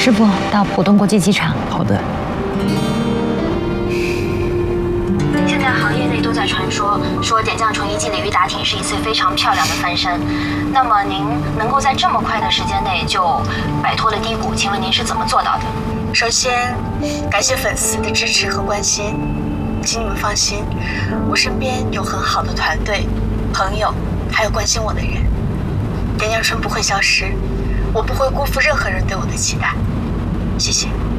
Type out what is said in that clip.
师傅到浦东国际机场。 好的。 现在行业内都在传说点将纯一进鲤鱼打挺是一次非常漂亮的翻身。那么您能够在这么快的时间内就摆脱了低谷，请问您是怎么做到的？ 首先，感谢粉丝的支持和关心，请你们放心，我身边有很好的团队、朋友，还有关心我的人。点将纯不会消失，我不会辜负任何人对我的期待。谢谢。